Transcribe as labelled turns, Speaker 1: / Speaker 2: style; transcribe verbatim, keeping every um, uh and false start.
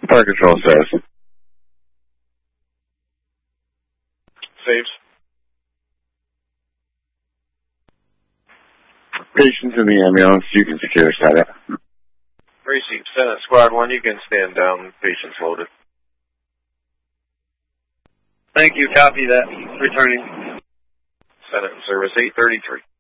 Speaker 1: Fire control says.
Speaker 2: Saves.
Speaker 1: Patients in the ambulance, you can secure status.
Speaker 2: Receive. Senate Squad one, you can stand down. Patients loaded.
Speaker 3: Thank you. Copy that. Returning.
Speaker 2: Senate in service eight thirty-three.